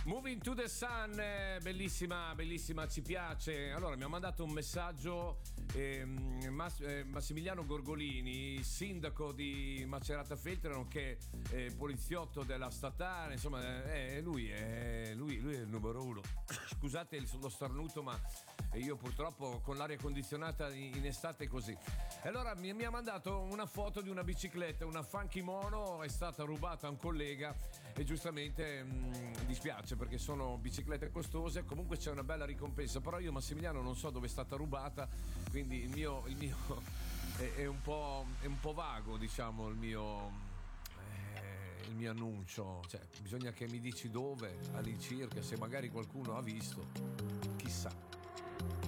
Moving to the Sun, bellissima, bellissima, ci piace. Allora, mi ha mandato un messaggio Massimiliano Gorgolini, sindaco di Macerata Feltre, nonché poliziotto della statale. Insomma, lui è il numero uno. Scusate lo starnuto, ma io purtroppo con l'aria condizionata in estate è così. E allora mi ha mandato una foto di una bicicletta, una Funky Mono, è stata rubata a un collega e giustamente dispiace perché sono biciclette costose. Comunque c'è una bella ricompensa, però io, Massimiliano, non so dove è stata rubata, quindi il mio è un po' vago, diciamo, il mio annuncio. Cioè, bisogna che mi dici dove all'incirca, se magari qualcuno ha visto, chissà.